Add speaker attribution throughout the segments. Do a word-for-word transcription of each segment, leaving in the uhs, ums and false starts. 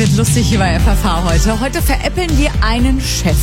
Speaker 1: wird lustig hier bei F F H heute. Heute veräppeln wir einen Chef.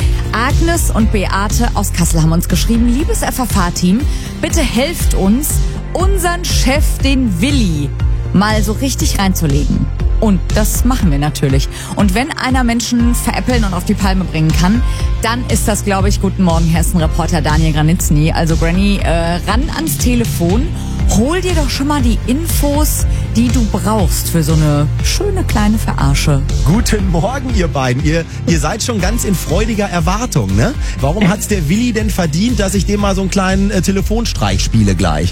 Speaker 1: Agnes und Beate aus Kassel haben uns geschrieben, liebes F F H-Team, bitte helft uns, unseren Chef, den Willi, mal so richtig reinzulegen. Und das machen wir natürlich. Und wenn einer Menschen veräppeln und auf die Palme bringen kann, dann ist das, glaube ich, Guten Morgen Hessen-Reporter Daniel Granitzny. Also Granny, äh, ran ans Telefon. Hol dir doch schon mal die Infos, die du brauchst für so eine schöne kleine Verarsche.
Speaker 2: Guten Morgen, ihr beiden. Ihr, ihr seid schon ganz in freudiger Erwartung, ne? Warum hat's der Willi denn verdient, dass ich dem mal so einen kleinen äh, Telefonstreich spiele gleich?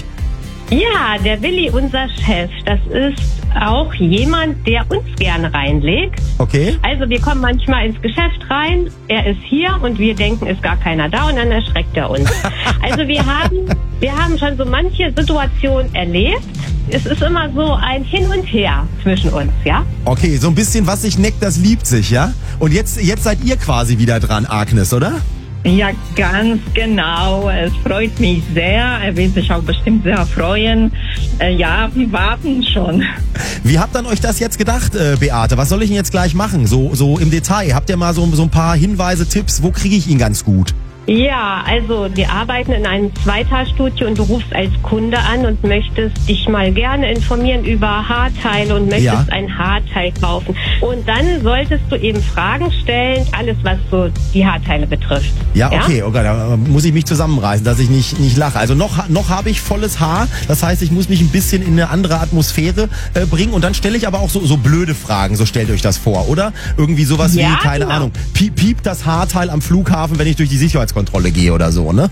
Speaker 3: Ja, der Willi, unser Chef, das ist auch jemand, der uns gerne reinlegt.
Speaker 2: Okay.
Speaker 3: Also wir kommen manchmal ins Geschäft rein, er ist hier und wir denken, ist gar keiner da und dann erschreckt er uns. Also wir haben, wir haben schon so manche Situation erlebt. Es ist immer so ein Hin und Her zwischen uns, ja?
Speaker 2: Okay, so ein bisschen was sich neckt, das liebt sich, ja? Und jetzt, jetzt seid ihr quasi wieder dran, Agnes, oder?
Speaker 4: Ja, ganz genau. Es freut mich sehr. Er wird sich auch bestimmt sehr freuen. Äh, ja, wir warten schon.
Speaker 2: Wie habt ihr euch das jetzt gedacht, äh, Beate? Was soll ich denn jetzt gleich machen? So, so im Detail. Habt ihr mal so, so ein paar Hinweise, Tipps? Wo kriege ich ihn ganz gut?
Speaker 3: Ja, also wir arbeiten in einem Zweitagsstudio und du rufst als Kunde an und möchtest dich mal gerne informieren über Haarteile und möchtest
Speaker 2: Ja.
Speaker 3: ein Haarteil kaufen. Und dann solltest du eben Fragen stellen, alles was so die Haarteile betrifft.
Speaker 2: Ja, okay, okay, da muss ich mich zusammenreißen, dass ich nicht, nicht lache. Also noch, noch habe ich volles Haar, das heißt, ich muss mich ein bisschen in eine andere Atmosphäre äh, bringen und dann stelle ich aber auch so, so blöde Fragen, so stellt euch das vor, oder? Irgendwie sowas
Speaker 3: Ja,
Speaker 2: wie, keine
Speaker 3: genau.
Speaker 2: Ahnung, piep, piept das Haarteil am Flughafen, wenn ich durch die Sicherheitskontrolle gehe oder so, ne?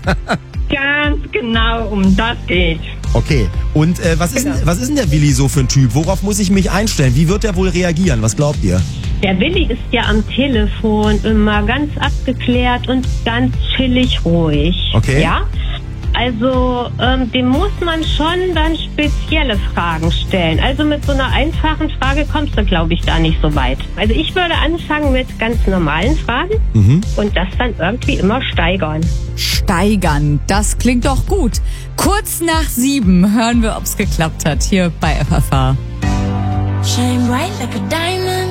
Speaker 4: Ganz genau, um das geht.
Speaker 2: Okay, und äh, was, ist, denn- was ist denn der Willi so für ein Typ? Worauf muss ich mich einstellen? Wie wird er wohl reagieren? Was glaubt ihr?
Speaker 3: Der Willi ist ja am Telefon immer ganz abgeklärt und ganz chillig ruhig.
Speaker 2: Okay.
Speaker 3: Ja? Also ähm, dem muss man schon dann spezielle Fragen stellen. Also mit so einer einfachen Frage kommst du, glaube ich, da nicht so weit. Also ich würde anfangen mit ganz normalen Fragen
Speaker 2: Mhm.
Speaker 3: und das dann irgendwie immer steigern.
Speaker 1: Steigern, das klingt doch gut. Kurz nach sieben hören wir, ob's geklappt hat, hier bei F F H.
Speaker 5: Shine bright like a diamond.